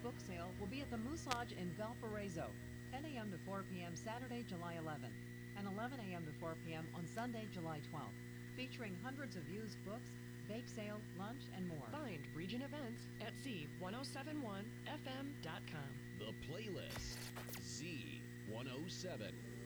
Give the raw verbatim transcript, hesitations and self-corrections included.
book sale will be at the Moose Lodge in Valparaiso, ten a.m. to four p.m. Saturday, July eleventh, and eleven a.m. to four p.m. on Sunday, July twelfth, featuring hundreds of used books, bake sale, lunch, and more. Find Region Events at Z ten seventy-one F M dot com. The Playlist, Z ten seventy-one.